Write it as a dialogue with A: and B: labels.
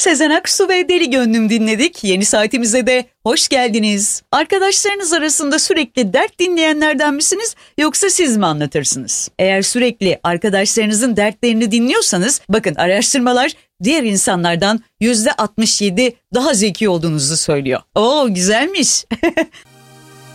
A: Sezen Aksu ve Deli Gönlüm dinledik. Yeni saatimize de hoş geldiniz. Arkadaşlarınız arasında sürekli dert dinleyenlerden misiniz yoksa siz mi anlatırsınız? Eğer sürekli arkadaşlarınızın dertlerini dinliyorsanız bakın araştırmalar diğer insanlardan %67 daha zeki olduğunuzu söylüyor. Oo, güzelmiş.